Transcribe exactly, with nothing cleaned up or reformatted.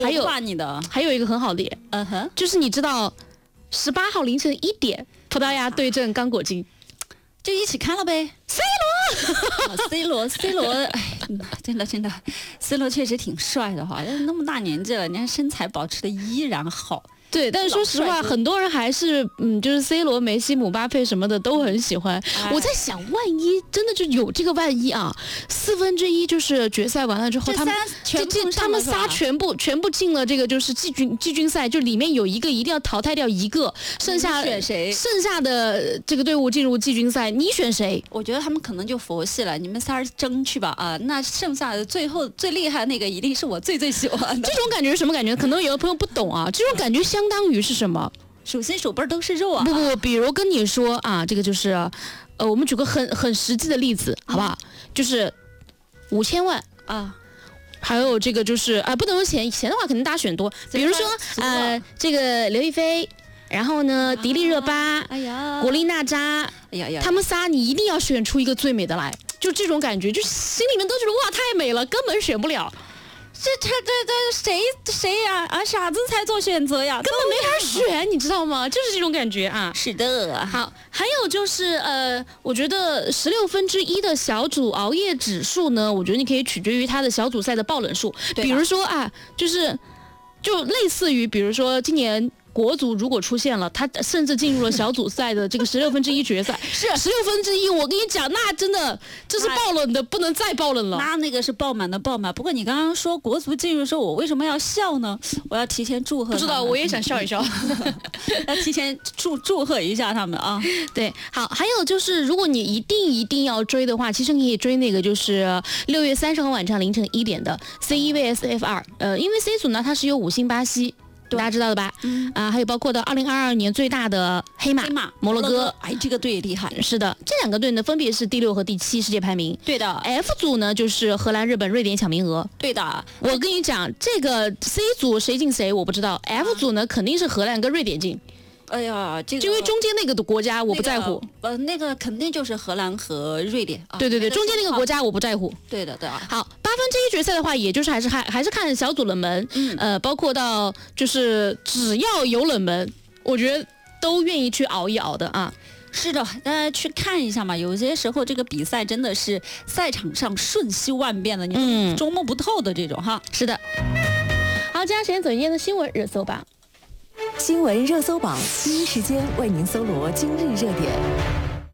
还有挂你的， 还有一个很好的点， 嗯哼， 就是你知道十八号凌晨一点，葡萄牙对阵刚果金， 就一起看了呗。 C 罗，C 罗，C 罗，哎，真的真的，C 罗确实挺帅的哈，那么大年纪了，你看身材保持的依然好。 对，但是说实话，很多人还是嗯，就是 C 罗、梅西、姆巴佩什么的都很喜欢。哎、我在想，万一真的就有这个万一啊，四分之一就是决赛完了之后，他们全部他们仨全部全部进了这个就是季军季军赛，就里面有一个一定要淘汰掉一个，剩下选谁？ 剩下的这个队伍进入季军赛，你选谁？ 我觉得他们可能就佛系了，你们仨争去吧啊！那剩下的最后最厉害的那个，一定是我最最喜欢的。 这种感觉是什么感觉？可能有的朋友不懂啊，这种感觉相当于是什么？ 手心手背都是肉啊！ 不不不，比如跟你说啊，这个就是，呃，我们举个很很实际的例子，好不好？嗯、就是五千万啊， 还有这个就是啊、呃，不能用钱，钱的话肯定大家选多，比如说呃，这个刘亦菲，然后呢，迪丽热巴， 哎呀， 古力娜扎， 哎呀呀， 他们仨你一定要选出一个最美的来，就这种感觉，就心里面都觉得哇，太美了，根本选不了。 这这这这谁谁呀啊傻子才做选择呀， 根本没法选，你知道吗？就是这种感觉啊。 是的。 好，还有就是呃，我觉得十六分之一的小组熬夜指数呢，我觉得你可以取决于它的小组赛的爆冷数，比如说啊，就是就类似于比如说今年。国足如果出现了，他甚至进入了小组赛的这个十六分之一决赛， 是十六分之一。我跟你讲，那真的这是爆冷的，不能再爆冷了。 那那个是爆满的爆满。不过你刚刚说国足进入的时候，我为什么要笑呢？我要提前祝贺他们。 不知道，我也想笑一笑， 要提前祝祝贺一下他们啊。 对，好，还有就是，如果你一定一定要追的话，其实你可以追那个就是六月三十号晚上凌晨一点的 C 一 V S F 二。呃，因为 C 组呢，它是有五星巴西。大家知道的吧？嗯啊，还有包括的二零二二年最大的黑马黑马摩洛哥， 哎，这个队也厉害。 是的，这两个队呢分别是第六和第七世界排名。 对的 ，F 组呢就是荷兰、日本、瑞典抢名额。 对的， 我跟你讲，这个 C 组谁进谁我不知道 ，F 组呢肯定是荷兰跟瑞典进。 哎呀，这个因为中间那个国家我不在乎， 那个、呃，那个肯定就是荷兰和瑞典啊。 对对对，中间那个国家我不在乎。 对的对啊。 好，八分之一决赛的话，也就是还是还还是看小组冷门， 嗯， 呃，包括到就是只要有冷门，我觉得都愿意去熬一熬的啊。 是的，大家去看一下嘛。有些时候这个比赛真的是赛场上瞬息万变的，你嗯捉摸不透的这种哈。 是的。好，接下来时间走今天的新闻热搜榜。 新闻热搜榜，第一时间为您搜罗今日热点。